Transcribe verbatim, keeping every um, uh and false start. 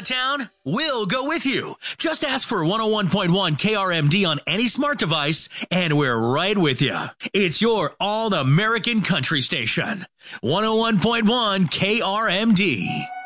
of town? We'll go with you. Just ask for one oh one point one K R M D on any smart device, and we're right with you. It's your all-American country station. one oh one point one K R M D.